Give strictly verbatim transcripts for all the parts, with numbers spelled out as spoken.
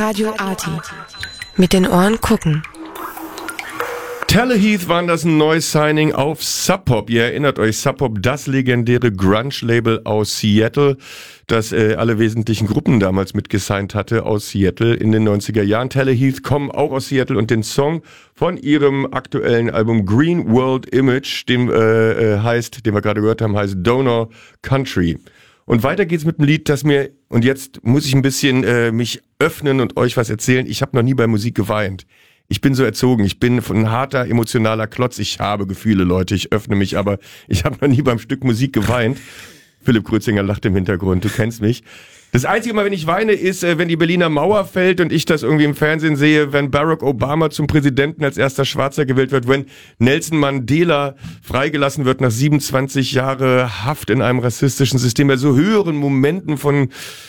Radio Arty. Mit den Ohren gucken. Teleheath waren das ein neues Signing auf Sub Pop. Ihr erinnert euch, Sub Pop, das legendäre Grunge-Label aus Seattle, das äh, alle wesentlichen Gruppen damals mitgesigned hatte aus Seattle in den neunziger Jahren. Teleheath kommen auch aus Seattle und den Song von ihrem aktuellen Album Green World Image, dem äh, heißt, den wir gerade gehört haben, heißt Donor Country. Und weiter geht's mit einem Lied, das mir, und jetzt muss ich ein bisschen äh, mich öffnen und euch was erzählen. Ich habe noch nie bei Musik geweint. Ich bin so erzogen, ich bin ein harter, emotionaler Klotz. Ich habe Gefühle, Leute, ich öffne mich, aber ich habe noch nie beim Stück Musik geweint. Philipp Grötzinger lacht im Hintergrund, du kennst mich. Das einzige Mal, wenn ich weine, ist, wenn die Berliner Mauer fällt und ich das irgendwie im Fernsehen sehe, wenn Barack Obama zum Präsidenten als erster Schwarzer gewählt wird, wenn Nelson Mandela freigelassen wird nach siebenundzwanzig Jahre Haft in einem rassistischen System, bei so höheren Momenten von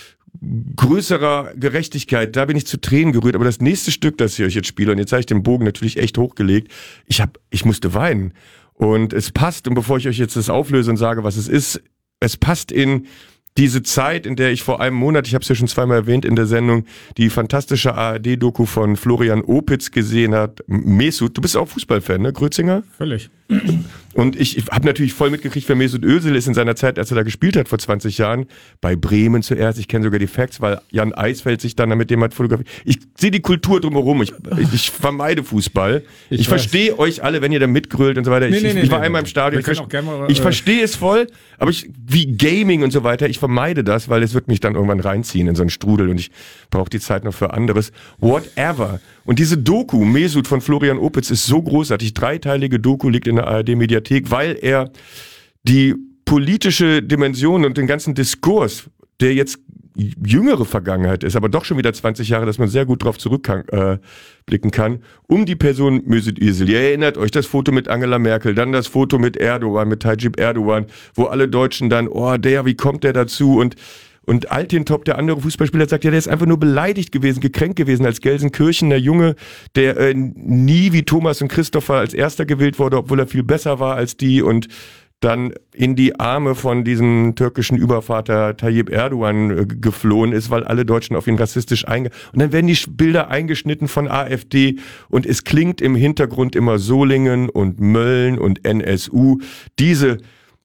größerer Gerechtigkeit, da bin ich zu Tränen gerührt. Aber das nächste Stück, das ich euch jetzt spiele, und jetzt habe ich den Bogen natürlich echt hochgelegt, ich hab, ich musste weinen. Und es passt, und bevor ich euch jetzt das auflöse und sage, was es ist, es passt in diese Zeit, in der ich vor einem Monat, ich habe es ja schon zweimal erwähnt in der Sendung, die fantastische A R D-Doku von Florian Opitz gesehen hat. Mesut, du bist auch Fußballfan, ne, Grötzinger? Völlig. Und ich, ich habe natürlich voll mitgekriegt, wer Mesut Özil ist in seiner Zeit, als er da gespielt hat vor zwanzig Jahren, bei Bremen zuerst. Ich kenne sogar die Facts, weil Jan Eisfeld sich dann mit dem hat fotografiert. Ich sehe die Kultur drumherum. Ich, ich vermeide Fußball. Ich, ich verstehe euch alle, wenn ihr da mitgrölt und so weiter. Nee, ich nee, ich, nee, ich war nee, einmal nee. im Stadion. Wir Ich, können auch gerne mal, ich äh, verstehe es voll, aber ich, wie Gaming und so weiter, ich vermeide das, weil es wird mich dann irgendwann reinziehen in so einen Strudel und ich brauche die Zeit noch für anderes. Whatever. Und diese Doku, Mesut von Florian Opitz, ist so großartig. Dreiteilige Doku liegt in der A R D-Mediathek, weil er die politische Dimension und den ganzen Diskurs, der jetzt jüngere Vergangenheit ist, aber doch schon wieder zwanzig Jahre, dass man sehr gut drauf zurückblicken kann, um die Person Mesut Özil. Ihr erinnert euch, das Foto mit Angela Merkel, dann das Foto mit Erdogan, mit Tayyip Erdogan, wo alle Deutschen dann, oh, der, wie kommt der dazu? Und Und Altintop, der andere Fußballspieler, sagt, ja, der ist einfach nur beleidigt gewesen, gekränkt gewesen als Gelsenkirchener Junge, der äh, nie wie Thomas und Christopher als Erster gewählt wurde, obwohl er viel besser war als die und dann in die Arme von diesem türkischen Übervater Tayyip Erdogan äh, geflohen ist, weil alle Deutschen auf ihn rassistisch einge... Und dann werden die Bilder eingeschnitten von AfD und es klingt im Hintergrund immer Solingen und Mölln und N S U. Diese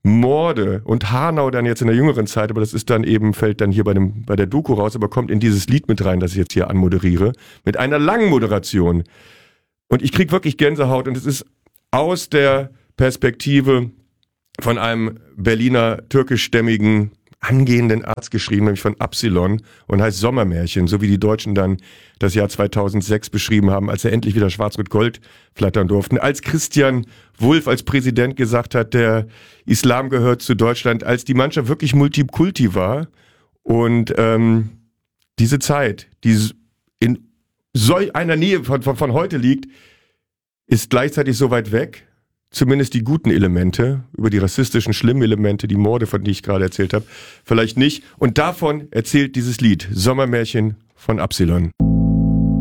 Morde und Hanau dann jetzt in der jüngeren Zeit, aber das ist dann eben, fällt dann hier bei dem bei der Doku raus, aber kommt in dieses Lied mit rein, das ich jetzt hier anmoderiere, mit einer langen Moderation. Und ich krieg wirklich Gänsehaut und es ist aus der Perspektive von einem Berliner türkischstämmigen angehenden Arzt geschrieben, nämlich von Absilon, und heißt Sommermärchen, so wie die Deutschen dann das Jahr zweitausendsechs beschrieben haben, als er endlich wieder Schwarz-Rot-Gold flattern durften. Als Christian Wulff als Präsident gesagt hat, der Islam gehört zu Deutschland, als die Mannschaft wirklich Multikulti war. Und ähm, diese Zeit, die in solch einer Nähe von, von, von heute liegt, ist gleichzeitig so weit weg. Zumindest die guten Elemente, über die rassistischen, schlimmen Elemente, die Morde, von denen ich gerade erzählt habe, vielleicht nicht. Und davon erzählt dieses Lied, Sommermärchen von Absilon.